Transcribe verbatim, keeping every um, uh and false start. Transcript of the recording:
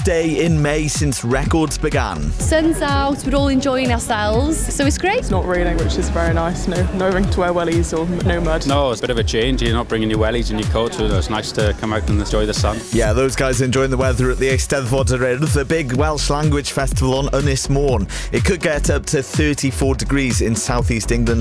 hottest day in May since records began. Sun's out, we're all enjoying ourselves, so it's great. It's not raining, which is very nice. No, no having to wear wellies or no mud. No, it's a bit of a change. You're not bringing your wellies and your coat, so it's nice to come out and enjoy the sun. Yeah, those guys enjoying the weather at the Eisteddfod yr Urdd, the big Welsh language festival on Ynys Môn. It could get up to thirty-four degrees in southeast England.